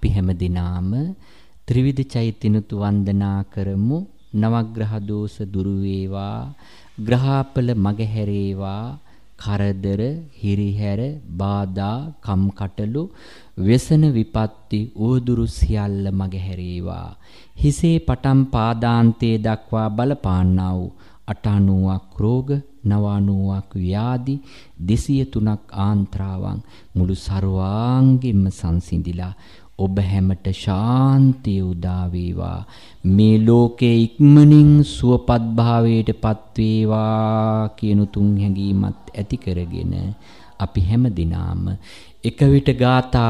අපි හැම දිනාම ත්‍රිවිධ චෛත්‍යනුතු වන්දනා කරමු. නවග්‍රහ දෝෂ දුරු වේවා, ග්‍රහපල මගහැරේවා, කරදර, හිරිහැර, බාධා, කම්කටොළු, व्यसन විපත්ති උදුරු සියල්ල මගහැරේවා. හිසේ පටන් පාදාන්තයේ දක්වා බලපාන්නා වූ 93ක් රෝග, 99ක් ව්‍යාධි, 203ක් ආන්ත්‍රාවන් මුළු සර්වාංගෙම සංසිඳිලා ඔබ හැමට ශාන්තිය උදා වේවා. මේ ලෝකේ ඉක්මනින් සුවපත් භාවයටපත් වේවා කියන තුන් හැඟීමත් ඇති කරගෙන අපි හැම දිනාම එක විට ගාථා